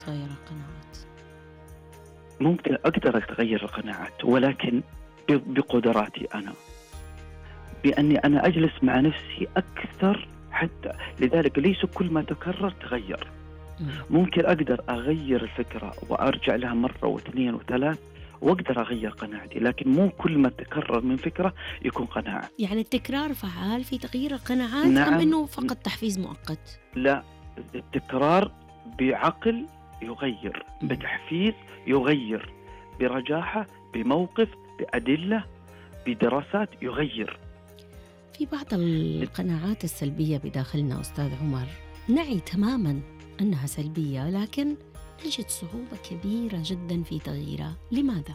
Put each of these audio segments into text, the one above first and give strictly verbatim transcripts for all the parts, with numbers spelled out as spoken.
تغير القناعات؟ ممكن أقدر أتغير القناعات، ولكن ب- بقدراتي أنا، بأني أنا أجلس مع نفسي أكثر. حتى لذلك ليس كل ما تكرر تغير. مم. ممكن أقدر أغير الفكرة وأرجع لها مرة واثنين وثلاث وأقدر أغير قناعتي، لكن مو كل ما تكرر من فكرة يكون قناعة. يعني التكرار فعال في تغيير القناعات أم نعم. أنه فقط تحفيز مؤقت؟ لا، التكرار بعقل يغير، مم. بتحفيز يغير، برجاحة، بموقف، بأدلة، بدراسات يغير. في بعض القناعات السلبية بداخلنا أستاذ عمر نعي تماما أنها سلبية، لكن نجد صعوبة كبيرة جدا في تغييرها. لماذا؟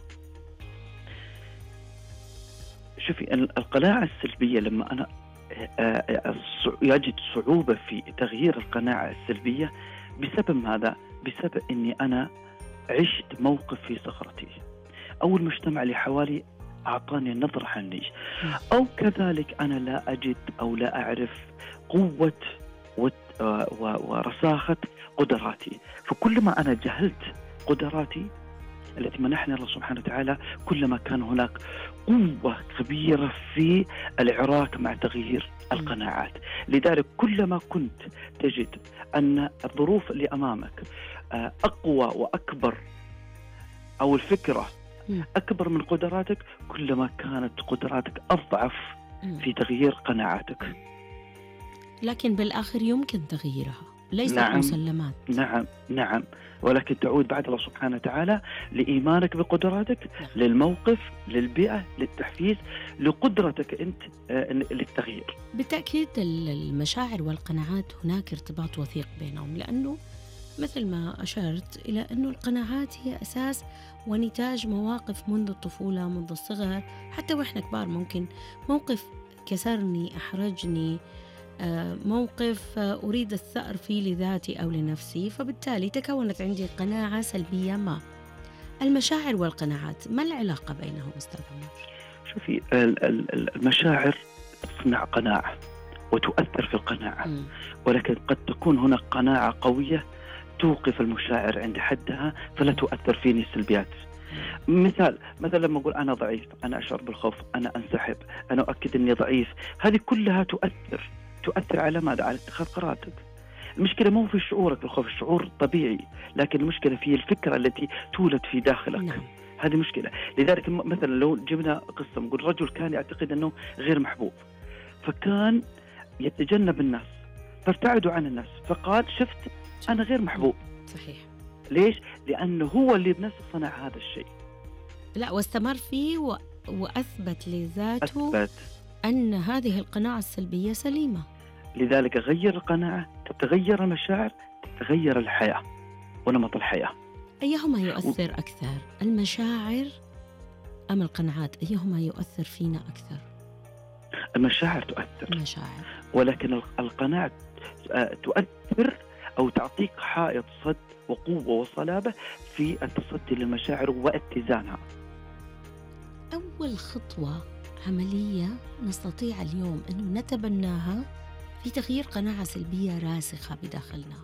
شوفي، ال- القناعة السلبية لما أنا آه، آه، الص- يجد صعوبة في تغيير القناعة السلبية بسبب ماذا؟ بسبب أني أنا عشت موقف في صخرتي، أو المجتمع اللي حوالي أعطاني نظرة عني، أو كذلك أنا لا أجد أو لا أعرف قوة وت- آه، و- ورساخة قدراتي. فكلما أنا جهلت قدراتي التي منحني الله سبحانه وتعالى، كلما كان هناك قوة كبيرة في العراك مع تغيير القناعات. لذلك كلما كنت تجد أن الظروف اللي أمامك آه، أقوى وأكبر، أو الفكرة مم. أكبر من قدراتك، كلما كانت قدراتك أضعف مم. في تغيير قناعاتك. لكن بالآخر يمكن تغييرها، ليست نعم. مسلمات. نعم نعم، ولكن تعود بعد الله سبحانه وتعالى لإيمانك بقدراتك، نعم. للموقف، للبيئة، للتحفيز، لقدرتك أنت آه، للتغيير. بالتأكيد المشاعر والقناعات هناك ارتباط وثيق بينهم، لأنه مثل ما أشرت إلى أنه القناعات هي أساس ونتاج مواقف منذ الطفولة، منذ الصغر، حتى وإحنا كبار. ممكن موقف كسرني، أحرجني، آه، موقف آه، أريد الثأر فيه لذاتي أو لنفسي، فبالتالي تكونت عندي قناعة سلبية ما. المشاعر والقناعات ما العلاقة بينهم أستاذ عمر؟ شوفي، ال- ال- ال- المشاعر تصنع قناعة وتؤثر في القناعة، مم. ولكن قد تكون هناك قناعة قوية توقف المشاعر عند حدها فلا تؤثر فيني السلبيات. مثال مثلا لما أقول أنا ضعيف، أنا أشعر بالخوف، أنا أنسحب، أنا أؤكد أني ضعيف، هذه كلها تؤثر تؤثر على ماذا؟ على اتخاذ قراراتك. المشكلة مو في شعورك بالخوف، الشعور طبيعي، لكن المشكلة في الفكرة التي تولد في داخلك. نعم. هذه مشكلة. لذلك م- مثلا لو جبنا قصة، نقول رجل كان يعتقد أنه غير محبوب، فكان يتجنب الناس، فابتعدوا عن الناس، فقال شفت أنا غير محبوب. صحيح. ليش؟ لأنه هو اللي بنفسه صنع هذا الشيء. لا، واستمر فيه و... وأثبت لذاته أثبت. أن هذه القناعة السلبية سليمة. لذلك غير القناعة، تتغير المشاعر، تتغير الحياة ونمط الحياة. أيهما يؤثر أكثر، المشاعر أم القناعات؟ أيهما يؤثر فينا أكثر؟ المشاعر تؤثر، المشاعر. ولكن ال- القناعة آه، تؤثر أو تعطيك حائط صد وقوة وصلابة في التصدي للمشاعر واتزانها. أول خطوة عملية نستطيع اليوم أنه نتبناها في تغيير قناعة سلبية راسخة بداخلنا؟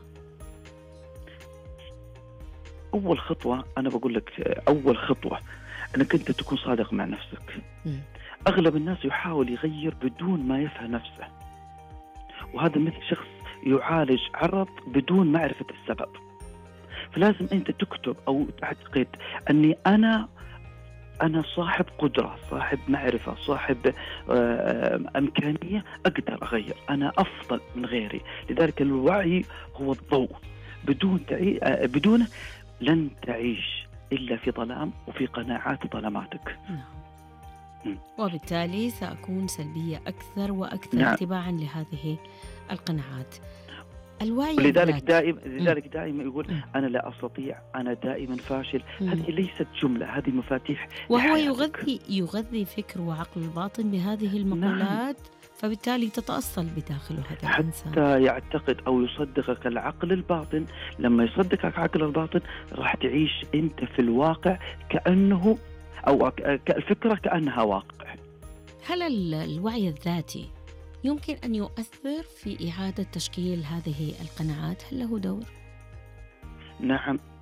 أول خطوة أنا بقول لك، آه، أول خطوة أنك أنت تكون صادق مع نفسك. م. أغلب الناس يحاول يغير بدون ما يفهم نفسه، وهذا مثل شخص يعالج عرض بدون معرفة السبب. فلازم أنت تكتب أو تعتقد أني أنا أنا صاحب قدرة، صاحب معرفة، صاحب آه، إمكانية، أقدر أغير، أنا أفضل من غيري. لذلك الوعي هو الضوء، بدون تعي... آه، بدونه لن تعيش إلا في ظلام وفي قناعات ظلماتك. نعم. م. وبالتالي سأكون سلبية أكثر وأكثر نعم. اتباعا لهذه القناعات. الوعي ولذلك الذاتي. دائما لذلك دائما يقول م. أنا لا أستطيع، أنا دائما فاشل. م. هذه ليست جملة، هذه مفاتيح وهو لحياتك. يغذي يغذي فكر وعقل الباطن بهذه المقولات. نعم. فبالتالي تتأصل بداخله هذا الإنسان، حتى يعتقد أو يصدقك العقل الباطن. لما يصدقك عقل الباطن راح تعيش أنت في الواقع كأنه أو الفكرة كأنها واقع. هل ال- الوعي الذاتي يمكن أن يؤثر في إعادة تشكيل هذه القناعات؟ هل له دور؟ نعم